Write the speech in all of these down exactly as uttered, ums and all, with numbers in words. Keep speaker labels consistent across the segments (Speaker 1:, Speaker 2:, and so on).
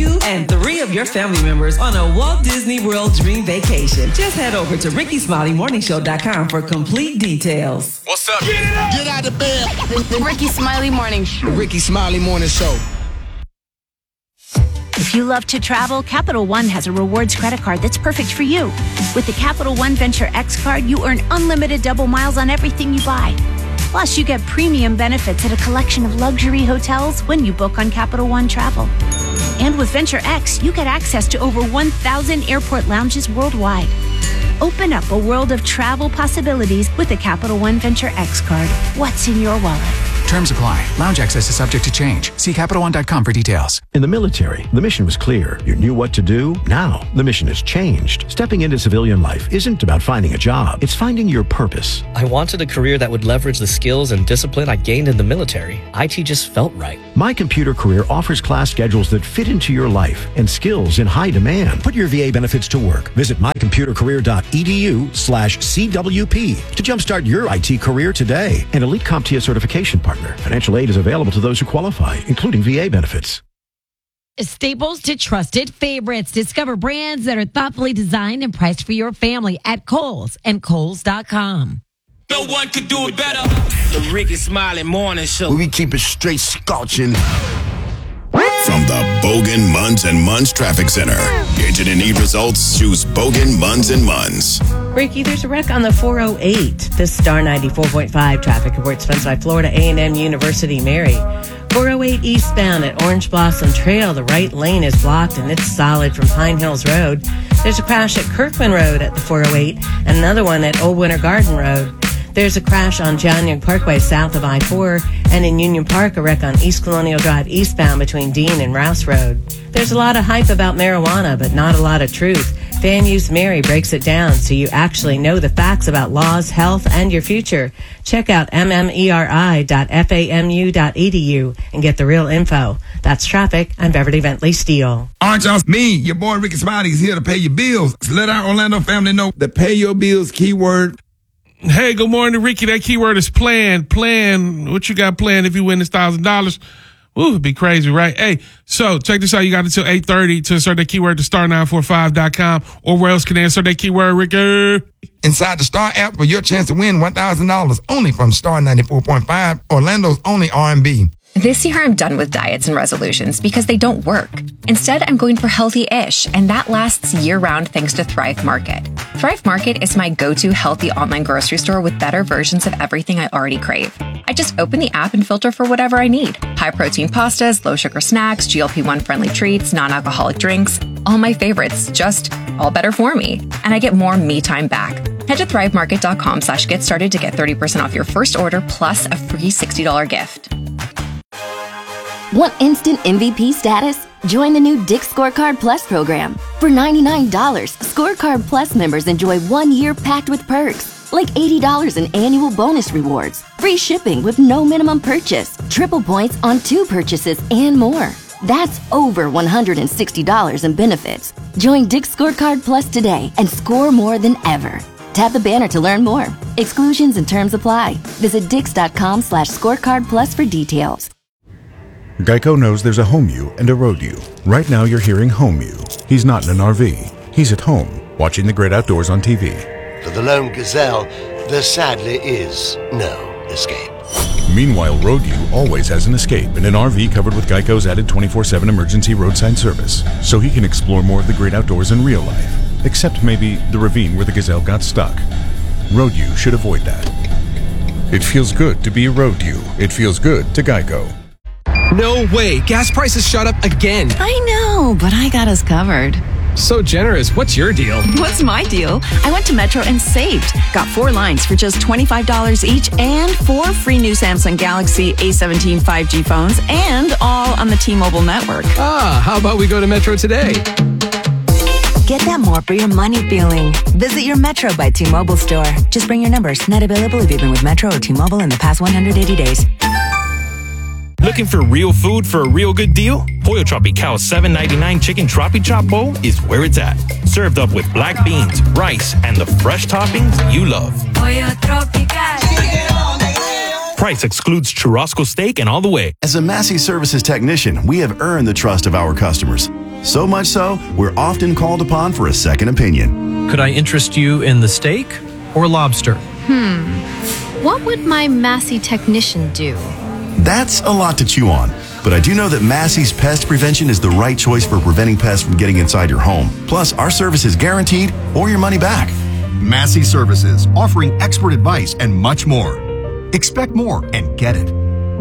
Speaker 1: you and three of your family members on a Walt Disney World dream vacation. Just head over to Ricky Smiley Morning Show dot com for complete details.
Speaker 2: What's up? Get it up!
Speaker 3: Get out of bed.
Speaker 4: The Ricky Smiley Morning Show.
Speaker 3: The Ricky Smiley Morning Show.
Speaker 5: If you love to travel, Capital One has a rewards credit card that's perfect for you. With the Capital One Venture X card, you earn unlimited double miles on everything you buy. Plus, you get premium benefits at a collection of luxury hotels when you book on Capital One Travel. And with Venture X, you get access to over one thousand airport lounges worldwide. Open up a world of travel possibilities with the Capital One Venture X card. What's in your wallet?
Speaker 6: Terms apply. Lounge access is subject to change. See Capital One dot com for details.
Speaker 7: In the military, the mission was clear. You knew what to do. Now, the mission has changed. Stepping into civilian life isn't about finding a job. It's finding your purpose.
Speaker 8: I wanted a career that would leverage the skills and discipline I gained in the military. I T just felt right.
Speaker 7: My Computer Career offers class schedules that fit into your life and skills in high demand. Put your V A benefits to work. Visit my computer career dot e d u slash C W P to jumpstart your I T career today. An Elite CompTIA certification partner. Financial aid is available to those who qualify, including V A benefits.
Speaker 9: Staples to trusted favorites. Discover brands that are thoughtfully designed and priced for your family at Kohl's and Kohl's dot com.
Speaker 2: No one could do it better. The Ricky Smiley Morning Show.
Speaker 3: We keep it straight scorching.
Speaker 10: From the Bogan Munns and Munns Traffic Center. Agent and need results, choose Bogan Munns and Munns.
Speaker 11: Ricky, there's a wreck on the four oh eight. This Star ninety-four point five traffic report sponsored by Florida A and M University Mary. four oh eight eastbound at Orange Blossom Trail. The right lane is blocked and it's solid from Pine Hills Road. There's a crash at Kirkman Road at the four oh eight and another one at Old Winter Garden Road. There's a crash on John Young Parkway south of I four, and in Union Park, a wreck on East Colonial Drive eastbound between Dean and Rouse Road. There's a lot of hype about marijuana, but not a lot of truth. FAMU's Mary breaks it down so you actually know the facts about laws, health, and your future. Check out m m e r i dot f a m u dot e d u and get the real info. That's traffic. I'm Beverly Bentley Steele.
Speaker 12: Aren't y'all me? Your boy Ricky Smiley is here to pay your bills. So let our Orlando family know the pay your bills keyword.
Speaker 13: Hey, good morning, Ricky. That keyword is plan. Plan. What you got planned if you win this thousand dollars? Ooh, it'd be crazy, right? Hey, so check this out. You got until eight thirty to insert that keyword to star nine four five dot com, or where else can they insert that keyword, Ricky?
Speaker 12: Inside the Star app for your chance to win one thousand dollars only from Star ninety-four point five, Orlando's only R and B.
Speaker 14: This year, I'm done with diets and resolutions because they don't work. Instead, I'm going for healthy-ish, and that lasts year-round thanks to Thrive Market. Thrive Market is my go-to healthy online grocery store with better versions of everything I already crave. I just open the app and filter for whatever I need. High-protein pastas, low-sugar snacks, G L P one friendly treats, non-alcoholic drinks. All my favorites, just all better for me. And I get more me time back. Head to thrive market dot com slash get started to get thirty percent off your first order plus a free sixty dollars gift.
Speaker 15: Want instant M V P status? Join the new Dick's Scorecard Plus program. For ninety-nine dollars, Scorecard Plus members enjoy one year packed with perks, like eighty dollars in annual bonus rewards, free shipping with no minimum purchase, triple points on two purchases, and more. That's over one hundred sixty dollars in benefits. Join Dick's Scorecard Plus today and score more than ever. Tap the banner to learn more. Exclusions and terms apply. Visit dix.com slash scorecard plus for details.
Speaker 16: Geico knows there's a home you and a road you. Right now you're hearing home you. He's not in an R V. He's at home, watching the great outdoors on T V.
Speaker 17: For the lone gazelle, there sadly is no escape.
Speaker 16: Meanwhile, road you always has an escape in an R V covered with Geico's added twenty-four seven emergency roadside service, so he can explore more of the great outdoors in real life. Except maybe the ravine where the gazelle got stuck. Road you should avoid that. It feels good to be a road you. It feels good to Geico.
Speaker 18: No way. Gas prices shot up again.
Speaker 19: I know, but I got us covered.
Speaker 18: So generous. What's your deal?
Speaker 19: What's my deal? I went to Metro and saved. Got four lines for just twenty-five dollars each and four free new Samsung Galaxy A seventeen five G phones and all on the T-Mobile network.
Speaker 18: Ah, how about we go to Metro today?
Speaker 20: Get that more for your money feeling. Visit your Metro by T-Mobile store. Just bring your numbers. Not available if you've been with Metro or T-Mobile in the past one hundred eighty days.
Speaker 5: Looking for real food for a real good deal? Pollo Tropical's seven ninety-nine chicken Tropi Chop bowl is where it's at. Served up with black beans, rice, and the fresh toppings you love. Pollo Tropical. Price excludes churrasco steak and all the way.
Speaker 7: As a Massey Services technician, we have earned the trust of our customers. So much so, we're often called upon for a second opinion.
Speaker 21: Could I interest you in the steak or lobster?
Speaker 22: Hmm. What would my Massey technician do?
Speaker 7: That's a lot to chew on. But I do know that Massey's Pest Prevention is the right choice for preventing pests from getting inside your home. Plus, our service is guaranteed or your money back.
Speaker 23: Massey Services, offering expert advice and much more. Expect more and get it.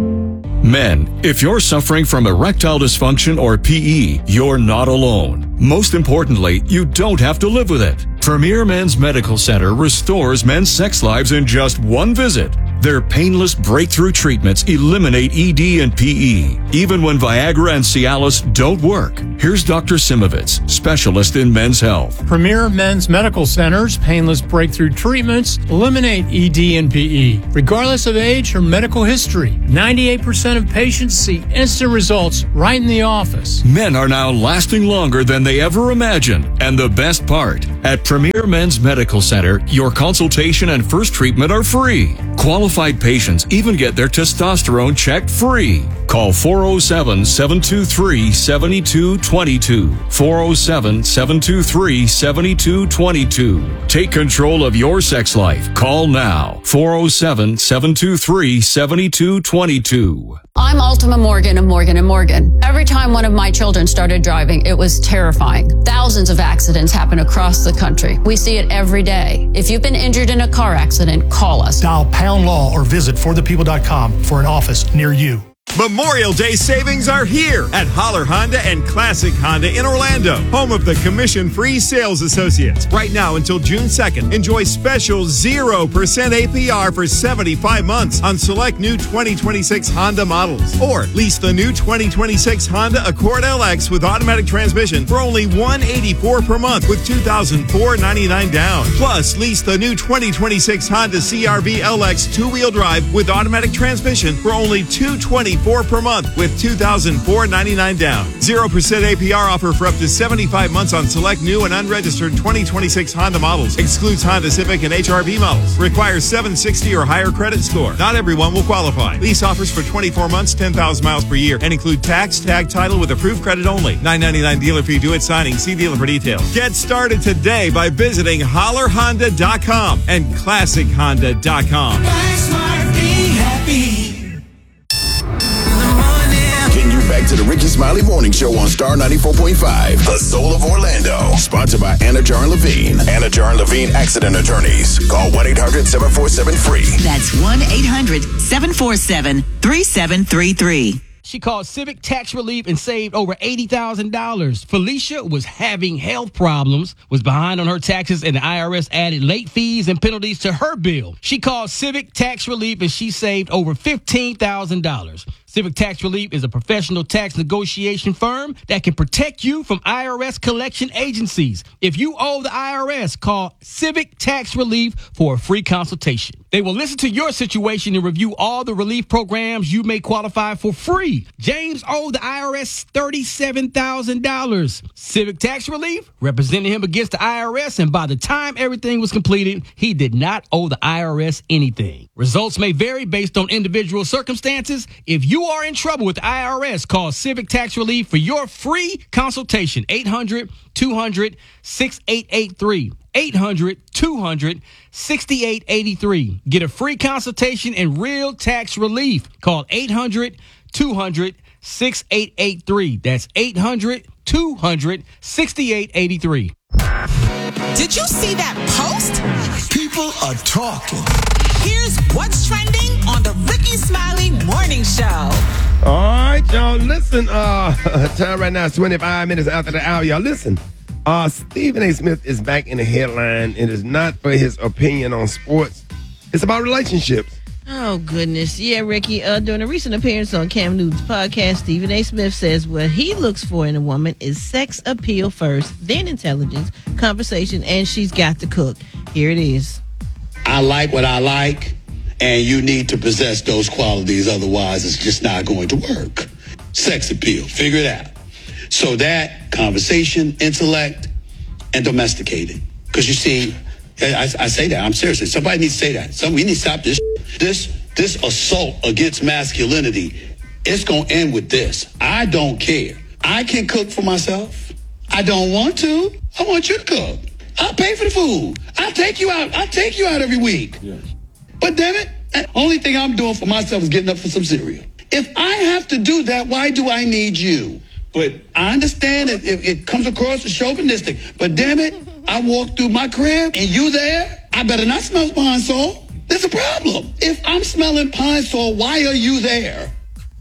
Speaker 24: Men, if you're suffering from erectile dysfunction or P E, you're not alone. Most importantly, you don't have to live with it. Premier Men's Medical Center restores men's sex lives in just one visit. Their painless breakthrough treatments eliminate E D and P E, even when Viagra and Cialis don't work. Here's Doctor Simovitz, specialist in men's health.
Speaker 25: Premier Men's Medical Center's painless breakthrough treatments eliminate E D and P E, regardless of age or medical history. ninety-eight percent of patients see instant results right in the office.
Speaker 24: Men are now lasting longer than they ever imagined. And the best part, at Premier Men's Medical Center, your consultation and first treatment are free. Qualified patients even get their testosterone checked free. Call four oh seven, seven two three, seven two two two. four oh seven, seven two three, seven two two two. Take control of your sex life. Call now. four oh seven, seven two three, seven two two two.
Speaker 26: I'm Ultima Morgan of Morgan and Morgan. Every time one of my children started driving, it was terrifying. Thousands of accidents happen across the country. We see it every day. If you've been injured in a car accident, call us.
Speaker 27: Dial pound law or visit for the people dot com for an office near you.
Speaker 28: Memorial Day savings are here at Holler Honda and Classic Honda in Orlando, home of the commission-free sales associates. Right now until June second, enjoy special zero percent A P R for seventy-five months on select new twenty twenty-six Honda models. Or lease the new twenty twenty-six Honda Accord L X with automatic transmission for only one hundred eighty-four dollars per month with two thousand four hundred ninety-nine dollars down. Plus, lease the new twenty twenty-six Honda C R V L X two-wheel drive with automatic transmission for only two hundred twenty-four dollars per month with two thousand four hundred ninety-nine dollars down. zero percent A P R offer for up to seventy-five months on select new and unregistered twenty twenty-six Honda models. Excludes Honda Civic and H R V models. Requires seven sixty or higher credit score. Not everyone will qualify. Lease offers for twenty-four months, ten thousand miles per year, and include tax, tag title with approved credit only. nine ninety-nine dealer fee due at signing. See dealer for details. Get started today by visiting holler honda dot com and classic honda dot com.
Speaker 10: Back to the Ricky Smiley Morning Show on Star ninety-four point five, the soul of Orlando. Sponsored by Anna Jar and Levine. Anna Jar and Levine Accident Attorneys. Call one eight hundred seven four seven free.
Speaker 29: That's one eight hundred seven four seven three seven three three.
Speaker 30: She called Civic Tax Relief and saved over eighty thousand dollars. Felicia was having health problems, was behind on her taxes, and the I R S added late fees and penalties to her bill. She called Civic Tax Relief and she saved over fifteen thousand dollars. Civic Tax Relief is a professional tax negotiation firm that can protect you from I R S collection agencies. If you owe the I R S, call Civic Tax Relief for a free consultation. They will listen to your situation and review all the relief programs you may qualify for free. James owed the I R S thirty-seven thousand dollars. Civic Tax Relief represented him against the I R S, and by the time everything was completed, he did not owe the I R S anything. Results may vary based on individual circumstances. If you are in trouble with the I R S, call Civic Tax Relief for your free consultation. eight hundred two hundred sixty-eight eighty-three. eight hundred two hundred sixty-eight eighty-three. Get a free consultation and real tax relief. Call eight hundred two hundred sixty-eight eighty-three. That's eight hundred two hundred sixty-eight eighty-three.
Speaker 31: Did you see that post?
Speaker 3: People are talking.
Speaker 31: Here's what's trending on the Ricky Smiley Morning Show.
Speaker 12: All right, y'all, listen. Uh, time right now is twenty-five minutes after the hour. Y'all, listen. Uh, Stephen A. Smith is back in the headline. It is not for his opinion on sports. It's about relationships.
Speaker 32: Oh, goodness. Yeah, Ricky, uh, during a recent appearance on Cam Newton's podcast, Stephen A. Smith says what he looks for in a woman is sex appeal first, then intelligence, conversation, and she's got to cook. Here it is.
Speaker 33: I like what I like, and you need to possess those qualities. Otherwise, it's just not going to work. Sex appeal. Figure it out. So that, conversation, intellect, and domesticated. Because you see, I, I say that. I'm serious. Somebody needs to say that. Some, we need to stop this. This, this assault against masculinity, it's going to end with this. I don't care I can cook for myself. I don't want to. I want you to cook. I'll pay for the food. I'll take you out. I'll take you out every week. Yes. But damn it, the only thing I'm doing for myself is getting up for some cereal. If I have to do that, why do I need you? But I understand that it, it comes across as chauvinistic. But damn it, I walk through my crib and you there, I better not smell pine sol. There's a problem. If I'm smelling pine sol, why are you there?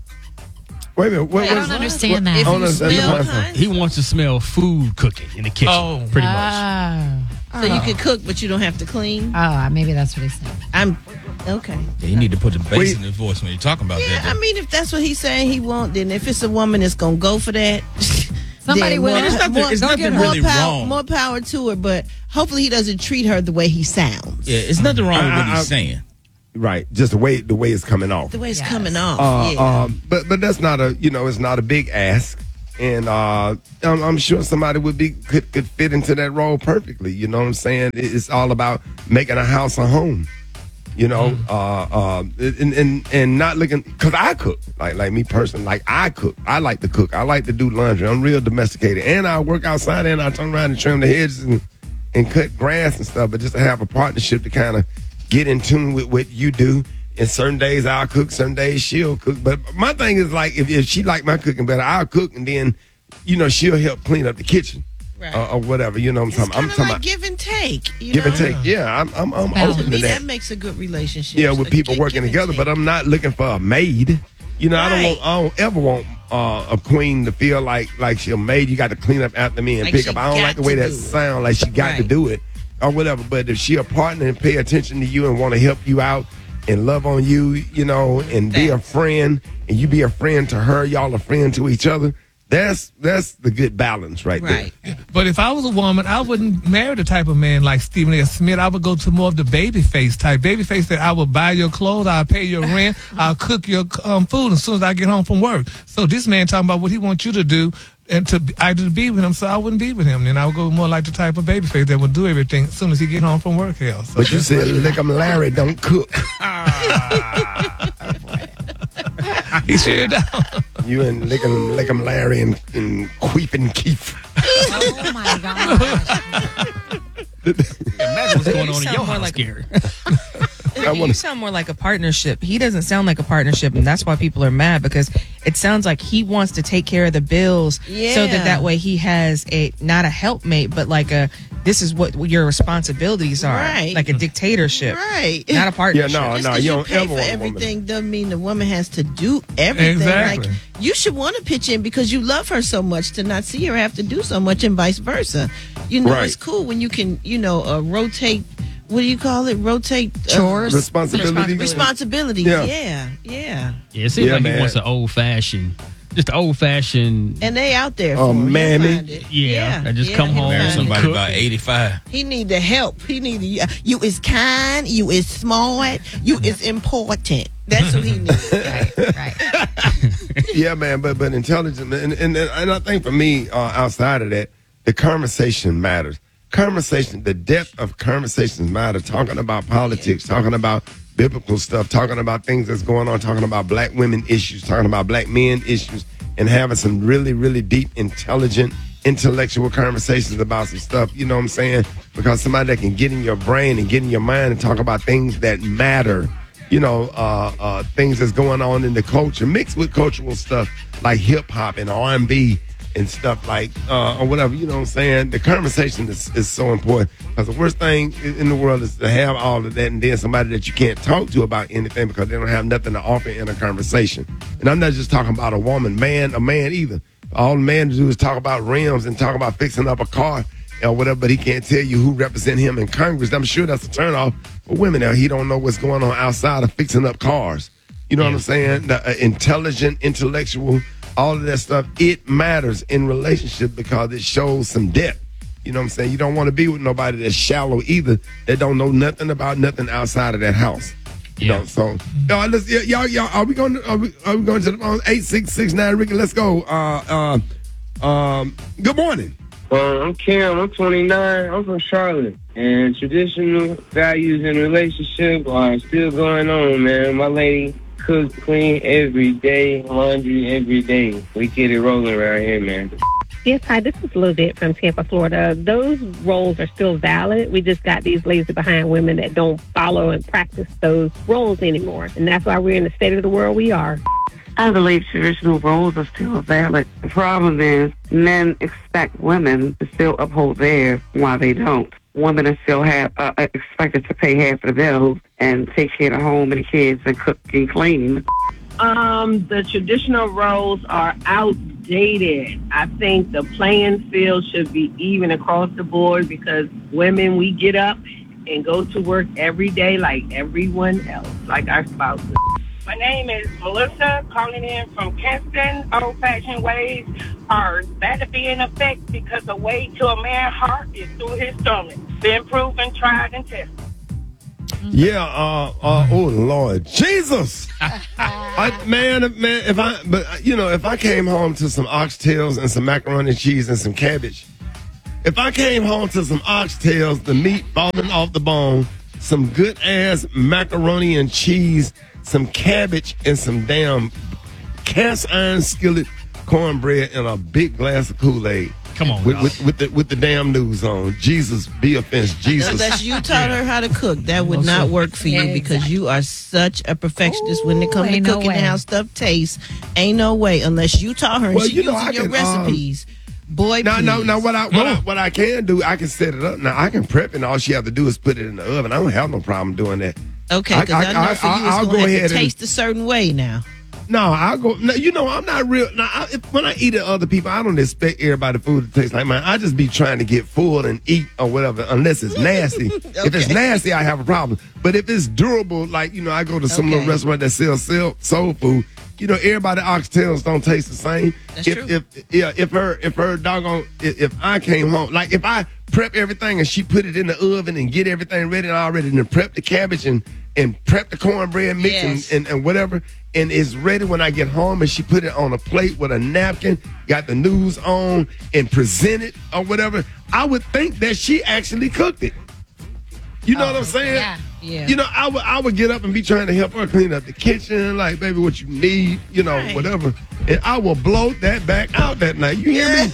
Speaker 12: Wait a minute. What,
Speaker 1: I don't understand
Speaker 12: what,
Speaker 1: that.
Speaker 12: What,
Speaker 1: If you
Speaker 12: smell
Speaker 30: pine, he wants to smell food cooking in the kitchen,
Speaker 1: oh.
Speaker 30: pretty much.
Speaker 1: Ah.
Speaker 32: So you can cook, but you don't have to clean?
Speaker 1: Oh, maybe that's what he's saying.
Speaker 32: I'm okay.
Speaker 2: Yeah, you need to put the bass Wait. in his voice when you're talking about
Speaker 32: yeah,
Speaker 2: that.
Speaker 32: I mean, if that's what he's saying he won't, then if it's a woman that's going to go for that,
Speaker 1: somebody will.
Speaker 32: More,
Speaker 2: it's nothing,
Speaker 32: more,
Speaker 2: it's nothing
Speaker 32: more
Speaker 2: really
Speaker 32: power,
Speaker 2: wrong.
Speaker 32: More power to her, but hopefully he doesn't treat her the way he sounds.
Speaker 2: Yeah, it's nothing wrong with what he's
Speaker 12: I, I,
Speaker 2: saying.
Speaker 12: Right, just the way the way it's coming off.
Speaker 32: The way it's
Speaker 1: yes.
Speaker 32: coming off.
Speaker 12: Uh,
Speaker 32: yeah.
Speaker 12: um, but but that's not a you know it's not a big ask, and uh, I'm, I'm sure somebody would be could, could fit into that role perfectly. You know what I'm saying? It's all about making a house a home. You know, mm. uh, uh, and, and and not looking because I cook like like me personally, like I cook. I like to cook. I like to do laundry. I'm real domesticated, and I work outside and I turn around and trim the hedges and and cut grass and stuff. But just to have a partnership to kind of get in tune with what you do. And certain days I'll cook, certain days she'll cook. But my thing is like if, if she like my cooking better, I'll cook and then, you know, she'll help clean up the kitchen. Right. Uh, or whatever, you know what I'm
Speaker 32: it's
Speaker 12: talking about. I'm talking
Speaker 32: like
Speaker 12: about
Speaker 32: give and take. You
Speaker 12: give
Speaker 32: know?
Speaker 12: and take. Yeah, I'm I'm, I'm open to
Speaker 32: me,
Speaker 12: that.
Speaker 32: That makes a good relationship.
Speaker 12: Yeah, with
Speaker 32: so
Speaker 12: people
Speaker 32: give,
Speaker 12: working
Speaker 32: give
Speaker 12: together, but I'm not looking for a maid. You know, right. I don't want I don't ever want uh, a queen to feel like like she's a maid. You got to clean up after me and
Speaker 32: like
Speaker 12: pick up. I don't like the way that sounds like she got
Speaker 32: right.
Speaker 12: to do it or whatever. But if she a partner and pay attention to you and want to help you out and love on you, you know, and be a friend, and you be a friend to her, y'all a friend to each other. That's that's the good balance right,
Speaker 32: right.
Speaker 4: there. But if I was a woman, I wouldn't marry the type of man like Stephen A. Smith. I would go to more of the baby face type. Baby face that I will buy your clothes, I'll pay your rent, I'll cook your um, food as soon as I get home from work. So this man talking about what he wants you to do and to either be with him, so I wouldn't be with him. Then I would go more like the type of baby face that would do everything as soon as he get home from work. Hell, so
Speaker 12: but you said lick 'em Larry don't cook.
Speaker 4: He sure don't.
Speaker 12: You and lick 'em lick 'em Larry and, and Queepin' Keith.
Speaker 1: Oh my gosh.
Speaker 30: Imagine what's going on in your house,
Speaker 6: like
Speaker 30: Gary.
Speaker 6: I wanna... You sound more like a partnership. He doesn't sound like a partnership, and that's why people are mad, because it sounds like he wants to take care of the bills
Speaker 32: yeah.
Speaker 6: so that that way he has a not a helpmate, but like a this is what your responsibilities are,
Speaker 32: right.
Speaker 6: like a dictatorship,
Speaker 32: right?
Speaker 6: Not a partnership.
Speaker 12: Yeah, no,
Speaker 32: Just
Speaker 12: no, you,
Speaker 32: you
Speaker 12: don't
Speaker 32: pay
Speaker 12: ever
Speaker 32: for
Speaker 12: want
Speaker 32: everything
Speaker 12: woman.
Speaker 32: doesn't mean the woman has to do everything.
Speaker 4: Exactly.
Speaker 32: Like you should want to pitch in because you love her so much to not see her have to do so much, and vice versa. You know,
Speaker 12: right.
Speaker 32: it's cool when you can, you know, uh, rotate. What do you call it? Rotate uh,
Speaker 1: chores,
Speaker 12: responsibilities.
Speaker 32: Responsibilities.
Speaker 12: Yeah,
Speaker 32: yeah, yeah.
Speaker 30: Yeah, it seems
Speaker 12: yeah,
Speaker 30: like
Speaker 12: man.
Speaker 30: he wants an old fashioned, just an old fashioned.
Speaker 32: And they out there. For
Speaker 12: Oh,
Speaker 32: him.
Speaker 12: mammy.
Speaker 30: Yeah,
Speaker 32: yeah,
Speaker 30: I just
Speaker 32: yeah,
Speaker 30: come home
Speaker 2: Marry
Speaker 30: and
Speaker 2: somebody
Speaker 30: cook.
Speaker 2: about eighty-five.
Speaker 32: He need the help. He need the, you is kind. You is smart. You is important. That's what he needs.
Speaker 1: right, right.
Speaker 12: Yeah, man, but but intelligent, and and, and I think for me, uh, outside of that, the conversation matters. Conversation, the depth of conversations matter. Talking about politics, talking about biblical stuff, talking about things that's going on, talking about black women issues, talking about black men issues, and having some really, really deep, intelligent, intellectual conversations about some stuff. You know what I'm saying? Because somebody that can get in your brain and get in your mind and talk about things that matter. You know, uh, uh, things that's going on in the culture, mixed with cultural stuff like hip hop and R and B and stuff like, uh, or whatever, you know what I'm saying? The conversation is, is so important, because the worst thing in the world is to have all of that and then somebody that you can't talk to about anything because they don't have nothing to offer in a conversation. And I'm not just talking about a woman, man, a man either. All the man to do is talk about rims and talk about fixing up a car or whatever, but he can't tell you who represent him in Congress. I'm sure that's a turnoff for women now. He don't know what's going on outside of fixing up cars. You know yeah. what I'm saying? The uh, intelligent, intellectual, all of that stuff, it matters in relationship because it shows some depth. You know what I'm saying? You don't want to be with nobody that's shallow either, that don't know nothing about nothing outside of that house. You yeah. know, so y'all, let's, y'all, y'all, are we going? To, are we, are we going to the phone? Eight six six nine, Ricky. Let's go. Uh, uh, um, good morning.
Speaker 8: Uh, I'm Cam. I'm twenty-nine. I'm from Charlotte, and traditional values in relationship are still going on, man. My lady cook, clean every day, laundry every day. We get it rolling around here, man.
Speaker 5: Yes, hi, this is Lizette from Tampa, Florida. Those roles are still valid. We just got these lazy behind women that don't follow and practice those roles anymore. And that's why we're in the state of the world we are.
Speaker 9: I believe traditional roles are still valid. The problem is men expect women to still uphold theirs while they don't. Women are still have, uh, expected to pay half of the bills and take care of the home and the kids and cook and clean.
Speaker 11: Um, the traditional roles are outdated. I think the playing field should be even across the board because women, we get up and go to work every day like everyone else, like our spouses.
Speaker 13: My name is Melissa, calling in from Kinston. Old-fashioned ways are better be in effect because the way to a man's heart is through his stomach. Been proven, tried, and tested.
Speaker 12: Yeah, uh, uh, oh Lord, Jesus, I, man, man, if I, but you know, if I came home to some oxtails and some macaroni and cheese and some cabbage, if I came home to some oxtails, the meat falling off the bone, some good ass macaroni and cheese, some cabbage, and some damn cast iron skillet cornbread and a big glass of Kool-Aid.
Speaker 2: Come on,
Speaker 12: with, with, with the with the damn news on. Jesus be offense. Jesus.
Speaker 32: Unless you taught her how to cook, that would not work for you because you are such a perfectionist when it comes to
Speaker 1: ain't no
Speaker 32: cooking and
Speaker 1: way.
Speaker 32: how stuff tastes. Ain't no way unless you taught her and
Speaker 12: Well,
Speaker 32: she
Speaker 12: you know,
Speaker 32: using
Speaker 12: I
Speaker 32: your
Speaker 12: can, um,
Speaker 32: recipes. Boy,
Speaker 12: No,
Speaker 32: please.
Speaker 12: no, no. What I what, I what I can do, I can set it up. Now I can prep it, and all she have to do is put it in the oven. I don't have no problem doing that.
Speaker 32: Okay, because I, know for you it's
Speaker 12: I'll
Speaker 32: going
Speaker 12: go
Speaker 32: to
Speaker 12: ahead and
Speaker 32: taste a certain way now.
Speaker 12: no, I'll go. No, you know, I'm not real. Now, I, if, when I eat at other people, I don't expect everybody food to taste like mine. I just be trying to get full and eat or whatever, unless it's nasty. If it's nasty, I have a problem. But if it's durable, like you know, I go to some
Speaker 32: Okay.
Speaker 12: little restaurant that sells soul, soul food. You know, everybody oxtails don't taste the same.
Speaker 32: That's
Speaker 12: if,
Speaker 32: true.
Speaker 12: If yeah, if her if her doggone if, if I came home, like if I prep everything and she put it in the oven and get everything ready and already and then prep the cabbage and and prep the cornbread mix
Speaker 32: Yes.
Speaker 12: and, and, and whatever, and it's ready when I get home and she put it on a plate with a napkin, got the news on and present it or whatever, I would think that she actually cooked it. You know what I'm saying?
Speaker 1: yeah.
Speaker 32: Yeah.
Speaker 12: You know, I would I would get up and be trying to help her clean up the kitchen, like, baby, what you need, you know,
Speaker 32: Right.
Speaker 12: whatever. And I will blow that back out that night. You hear me?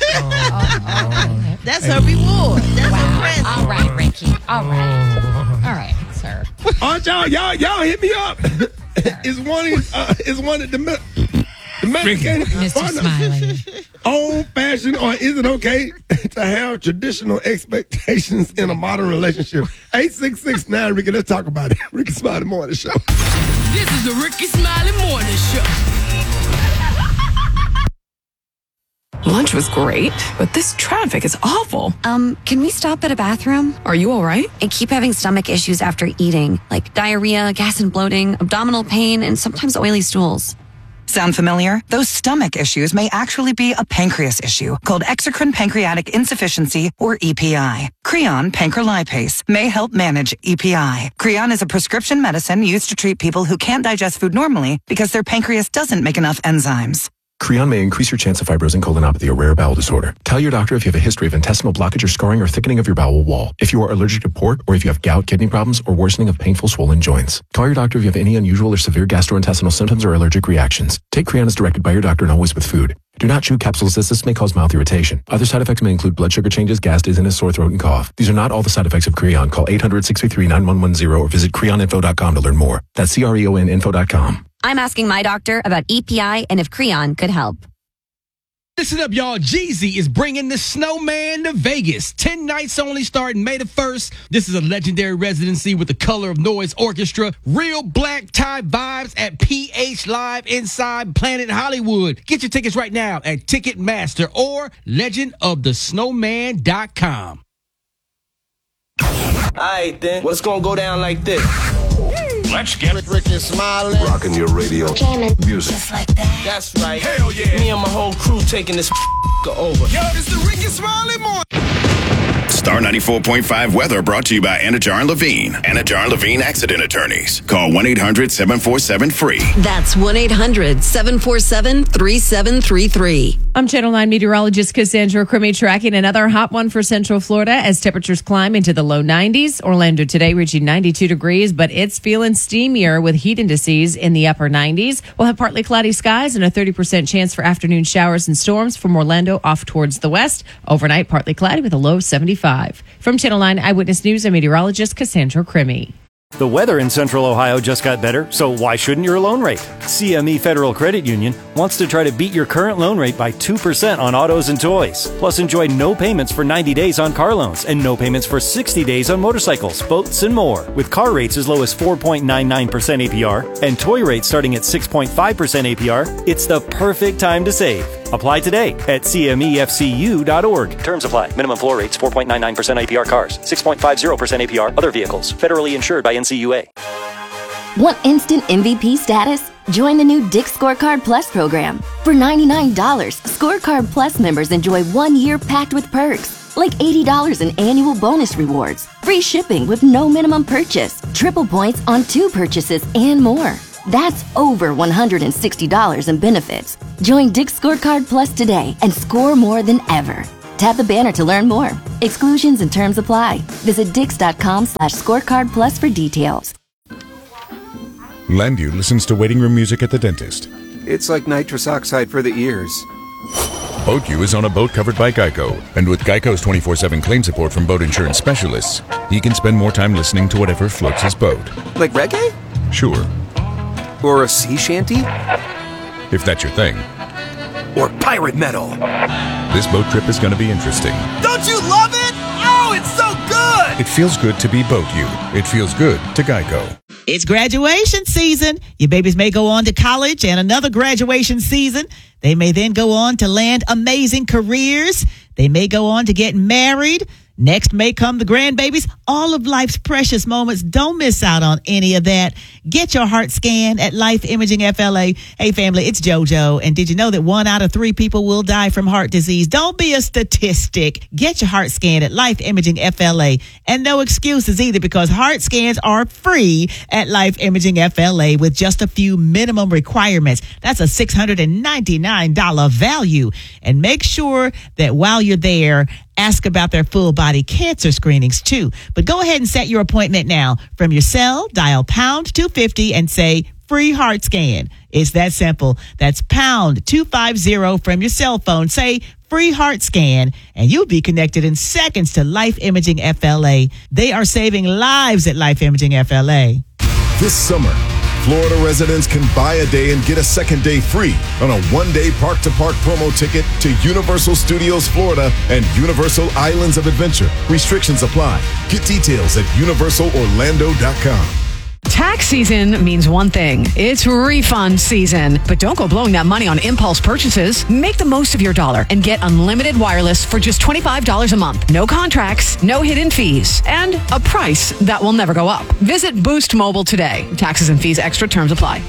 Speaker 32: That's her reward. That's her present.
Speaker 1: All right, Ricky. All right. All right, sir.
Speaker 12: Oh, y'all, y'all, y'all hit me up. Is one uh, is one of the me- domesticated
Speaker 1: Mister
Speaker 12: partner
Speaker 1: Smiley.
Speaker 12: old fashioned, or is it okay to have traditional expectations in a modern relationship? Eight six six nine Ricky, let's talk about it. Ricky Smiley Morning Show.
Speaker 14: This is the Ricky Smiley Morning Show.
Speaker 15: Lunch was great, but this traffic is awful.
Speaker 16: Um, can we stop at a bathroom?
Speaker 15: Are you all right?
Speaker 16: I keep having stomach issues after eating, like diarrhea, gas and bloating, abdominal pain, and sometimes oily stools.
Speaker 29: Sound familiar? Those stomach issues may actually be a pancreas issue called exocrine pancreatic insufficiency, or E P I. Creon pancrelipase may help manage E P I. Creon is a prescription medicine used to treat people who can't digest food normally because their pancreas doesn't make enough enzymes.
Speaker 17: Creon may increase your chance of fibrosing colonopathy, a rare bowel disorder. Tell your doctor if you have a history of intestinal blockage or scarring or thickening of your bowel wall, if you are allergic to pork, or if you have gout, kidney problems, or worsening of painful swollen joints. Call your doctor if you have any unusual or severe gastrointestinal symptoms or allergic reactions. Take Creon as directed by your doctor and always with food. Do not chew capsules as this may cause mouth irritation. Other side effects may include blood sugar changes, gas, dizziness, sore throat, and cough. These are not all the side effects of Creon. Call eight hundred, six three three, nine one one zero or visit creon info dot com to learn more. That's C R E O N info dot com.
Speaker 16: I'm asking my doctor about E P I and if Creon could help.
Speaker 30: Listen up, y'all. Jeezy is bringing the Snowman to Vegas. Ten nights only starting May the first. This is a legendary residency with the Color of Noise Orchestra. Real black tie vibes at P H Live inside Planet Hollywood. Get your tickets right now at Ticketmaster or legend of the snowman dot com.
Speaker 18: Alright then, what's gonna go down like this?
Speaker 3: Let's get Ricky Smiley.
Speaker 10: Rocking your radio. Music.
Speaker 18: Just like that. That's right. Hell yeah. Me and my whole crew taking this over.
Speaker 3: Yo, it's the Ricky Smiley Morning.
Speaker 10: Star ninety-four point five weather brought to you by Anajar and Levine. Anajar and Levine Accident Attorneys. Call one eight hundred seven four seven free.
Speaker 7: That's one eight hundred seven four seven three seven three three.
Speaker 19: I'm Channel nine meteorologist Cassandra Crimmy tracking another hot one for Central Florida as temperatures climb into the low nineties. Orlando today reaching ninety-two degrees, but it's feeling steamier with heat indices in the upper nineties. We'll have partly cloudy skies and a thirty percent chance for afternoon showers and storms from Orlando off towards the west. Overnight, partly cloudy with a low seventy-five. From Channel nine Eyewitness News, I'm meteorologist Cassandra Crimmy.
Speaker 20: The weather in Central Ohio just got better, so why shouldn't your loan rate? C M E Federal Credit Union wants to try to beat your current loan rate by two percent on autos and toys. Plus, enjoy no payments for ninety days on car loans and no payments for sixty days on motorcycles, boats, and more. With car rates as low as four point nine nine percent A P R and toy rates starting at six point five percent A P R, it's the perfect time to save. Apply today at C M E F C U dot org. Terms apply. Minimum floor rates four point nine nine percent A P R cars, six point five zero percent A P R other vehicles. Federally insured by N C U A. Want instant M V P status? Join the new Dick's Scorecard Plus program. For ninety-nine dollars, Scorecard Plus members enjoy one year packed with perks, like eighty dollars in annual bonus rewards, free shipping with no minimum purchase, triple points on two purchases, and more. That's over one hundred sixty dollars in benefits. Join Dick's Scorecard Plus today and score more than ever. Tap the banner to learn more. Exclusions and terms apply. Visit dix.com slash scorecard plus for details.
Speaker 21: Landview listens to waiting room music at the dentist.
Speaker 22: It's like nitrous oxide for the ears.
Speaker 21: BoatU is on a boat covered by Geico. And with Geico's twenty-four seven claim support from boat insurance specialists, he can spend more time listening to whatever floats his boat.
Speaker 22: Like reggae?
Speaker 21: Sure.
Speaker 22: Or a sea shanty?
Speaker 21: If that's your thing.
Speaker 22: Or pirate metal.
Speaker 21: This boat trip is going to be interesting.
Speaker 23: Don't you love it? Oh, it's so good!
Speaker 21: It feels good to be BoatU. It feels good to Geico.
Speaker 24: It's graduation season. Your babies may go on to college and another graduation season. They may then go on to land amazing careers. They may go on to get married. Next may come the grandbabies. All of life's precious moments. Don't miss out on any of that. Get your heart scanned at Life Imaging F L A. Hey, family, it's JoJo. And did you know that one out of three people will die from heart disease? Don't be a statistic. Get your heart scanned at Life Imaging F L A. And no excuses either, because heart scans are free at Life Imaging F L A with just a few minimum requirements. That's a six hundred ninety-nine dollars value. And make sure that while you're there, ask about their full body cancer screenings too. But go ahead and set your appointment now. From your cell, dial pound two fifty and say free heart scan. It's that simple. That's pound two fifty from your cell phone. Say free heart scan and you'll be connected in seconds to Life Imaging F L A. They are saving lives at Life Imaging F L A.
Speaker 21: This summer, Florida residents can buy a day and get a second day free on a one-day park-to-park promo ticket to Universal Studios Florida and Universal Islands of Adventure. Restrictions apply. Get details at universal orlando dot com.
Speaker 25: Tax season means one thing. It's refund season. But don't go blowing that money on impulse purchases. Make the most of your dollar and get unlimited wireless for just twenty-five dollars a month. No contracts, no hidden fees, and a price that will never go up. Visit Boost Mobile today. Taxes and fees extra, terms apply.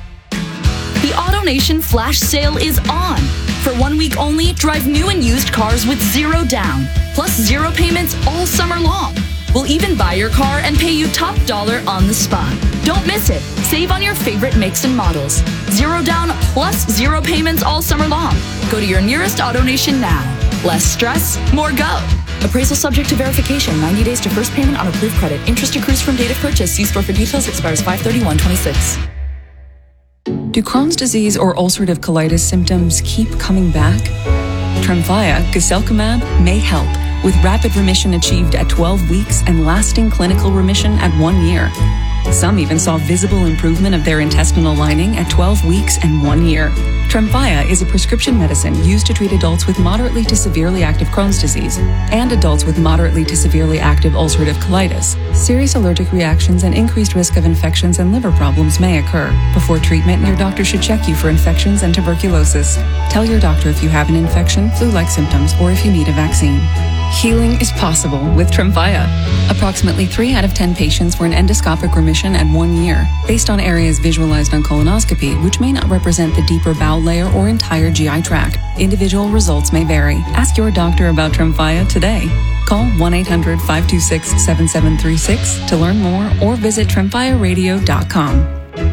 Speaker 29: The AutoNation flash sale is on. For one week only, drive new and used cars with zero down, plus zero payments all summer long. We'll even buy your car and pay you top dollar on the spot. Don't miss it. Save on your favorite makes and models. Zero down plus zero payments all summer long. Go to your nearest AutoNation now. Less stress, more go. Appraisal subject to verification. ninety days to first payment on approved credit. Interest accrues from date of purchase. See store for details. Expires five thirty-one twenty-six.
Speaker 15: Do Crohn's disease or ulcerative colitis symptoms keep coming back? Tremfya, guselkumab, may help, with rapid remission achieved at twelve weeks and lasting clinical remission at one year. Some even saw visible improvement of their intestinal lining at twelve weeks and one year. Tremfya is a prescription medicine used to treat adults with moderately to severely active Crohn's disease and adults with moderately to severely active ulcerative colitis. Serious allergic reactions and increased risk of infections and liver problems may occur. Before treatment, your doctor should check you for infections and tuberculosis. Tell your doctor if you have an infection, flu-like symptoms, or if you need a vaccine. Healing is possible with Tremfya. Approximately three out of ten patients were in endoscopic remission at one year, based on areas visualized on colonoscopy, which may not represent the deeper bowel layer or entire G I tract. Individual results may vary. Ask your doctor about Tremfya today. Call one eight hundred five two six seven seven three six to learn more or visit tremfya radio dot com.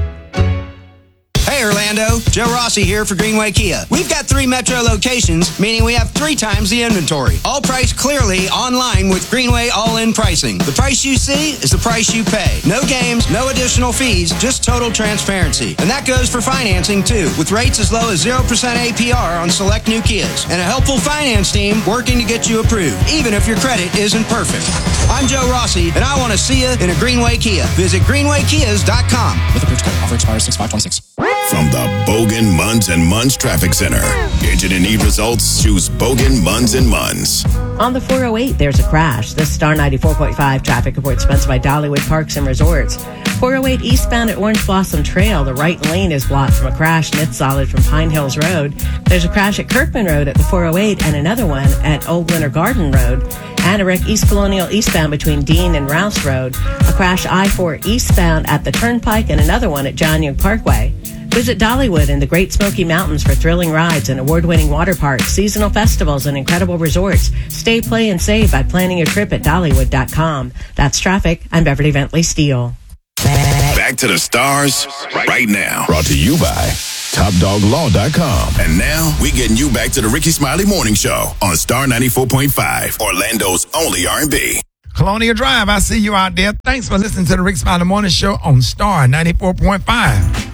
Speaker 2: Hey Orlando, Joe Rossi here for Greenway Kia. We've got three metro locations, meaning we have three times the inventory. All priced clearly online with Greenway all-in pricing. The price you see is the price you pay. No games, no additional fees, just total transparency. And that goes for financing too, with rates as low as zero percent A P R on select new Kias. And a helpful finance team working to get you approved, even if your credit isn't perfect. I'm Joe Rossi, and I want to see you in a Greenway Kia. Visit greenway kias dot com.
Speaker 17: With approved credit. Offer expires six five twenty-six.
Speaker 10: From the Bogan Munns and Munns Traffic Center. Engine and need results? Choose Bogan Munns and Munns.
Speaker 4: On the four oh eight, there's a crash. This Star ninety-four point five traffic report sponsored by Dollywood Parks and Resorts. four oh eight eastbound at Orange Blossom Trail. The right lane is blocked from a crash mid solid from Pine Hills Road. There's a crash at Kirkman Road at the four oh eight and another one at Old Winter Garden Road. And a wreck East Colonial eastbound between Dean and Rouse Road. A crash I four eastbound at the Turnpike and another one at John Young Parkway. Visit Dollywood in the Great Smoky Mountains for thrilling rides and award-winning water parks, seasonal festivals, and incredible resorts. Stay, play, and save by planning your trip at Dollywood dot com. That's traffic. I'm Beverly Bentley Steele.
Speaker 10: Back to the stars right now. Brought to you by top dog law dot com. And now we're getting you back to the Ricky Smiley Morning Show on Star ninety-four point five, Orlando's only R and B.
Speaker 5: Colonial Drive, I see you out there. Thanks for listening to the Ricky Smiley Morning Show on Star ninety-four point five.